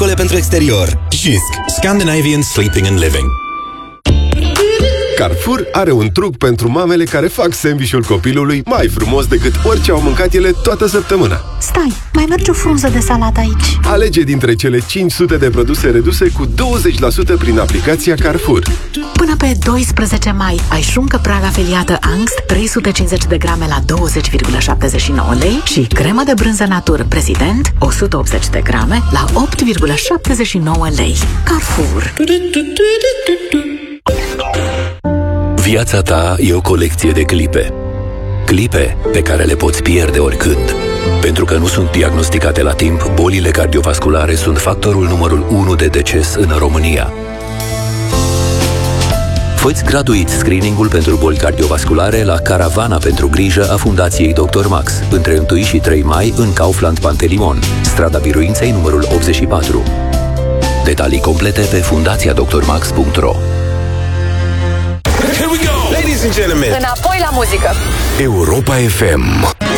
articole pentru exterior. JISC, Scandinavian Sleeping and Living. Carrefour are un truc pentru mamele care fac sandwich-ul copilului mai frumos decât orice au mâncat ele toată săptămâna. Stai, mai merge o frunză de salată aici. Alege dintre cele 500 de produse reduse cu 20% prin aplicația Carrefour. Până pe 12 mai ai șuncă prag afiliată Angst 350 de grame la 20,79 lei și cremă de brânză natur President 180 de grame la 8,79 lei. Carrefour. Viața ta e o colecție de clipe. Clipe pe care le poți pierde oricând. Pentru că nu sunt diagnosticate la timp, bolile cardiovasculare sunt factorul numărul 1 de deces în România. Fă-ți gratuit screening-ul pentru boli cardiovasculare la Caravana pentru grijă a Fundației Dr. Max, între 1 și 3 mai în Kaufland Pantelimon, strada Biruinței numărul 84. Detalii complete pe fundațiadrmax.ro. Ladies and gentlemen, înapoi la muzică. Europa FM.